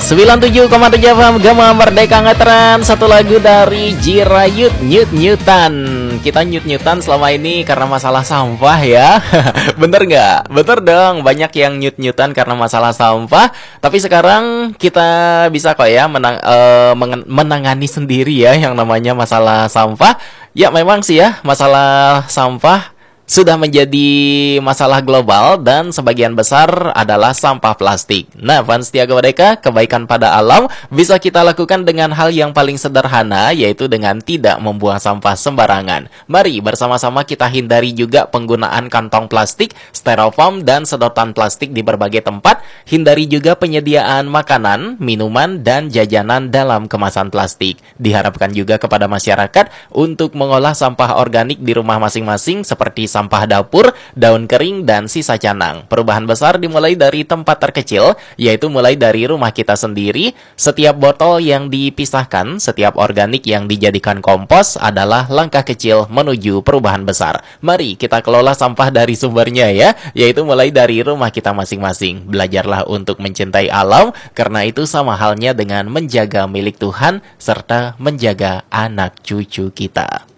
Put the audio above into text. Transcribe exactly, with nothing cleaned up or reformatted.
sembilan puluh tujuh koma tujuh F M Gema Merdeka Ngetren. Satu lagu dari Jirayut, Nyut-nyutan. Kita nyut-nyutan selama ini karena masalah sampah ya. Bener nggak? Bener dong, banyak yang nyut-nyutan karena masalah sampah. Tapi sekarang kita bisa kok ya menang, uh, menangani sendiri ya yang namanya masalah sampah. Ya memang sih ya, masalah sampah sudah menjadi masalah global dan sebagian besar adalah sampah plastik. Nah, fans Tiaga Merdeka, kebaikan pada alam bisa kita lakukan dengan hal yang paling sederhana, yaitu dengan tidak membuang sampah sembarangan. Mari bersama-sama kita hindari juga penggunaan kantong plastik, styrofoam, dan sedotan plastik di berbagai tempat. Hindari juga penyediaan makanan, minuman, dan jajanan dalam kemasan plastik. Diharapkan juga kepada masyarakat untuk mengolah sampah organik di rumah masing-masing seperti sampah sampah dapur, daun kering, dan sisa canang. Perubahan besar dimulai dari tempat terkecil, yaitu mulai dari rumah kita sendiri. Setiap botol yang dipisahkan, setiap organik yang dijadikan kompos adalah langkah kecil menuju perubahan besar. Mari kita kelola sampah dari sumbernya ya, yaitu mulai dari rumah kita masing-masing. Belajarlah untuk mencintai alam, karena itu sama halnya dengan menjaga milik Tuhan, serta menjaga anak cucu kita.